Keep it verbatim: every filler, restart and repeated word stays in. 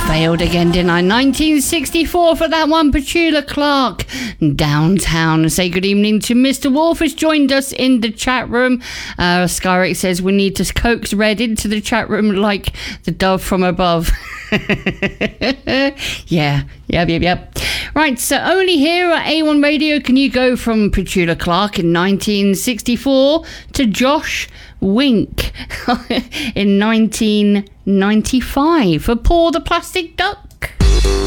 Failed again, didn't I? nineteen sixty-four for that one. Petula Clark, Downtown. Say good evening to Mister Wolf, who's joined us in the chat room. Uh, Skyrick says we need to coax Red into the chat room like the dove from above. yeah, yep, yep, yep. Right, so only here at A one Radio can you go from Petula Clark in nineteen sixty-four to Josh Wink in nineteen ninety-five for Paw the Plastic Duck.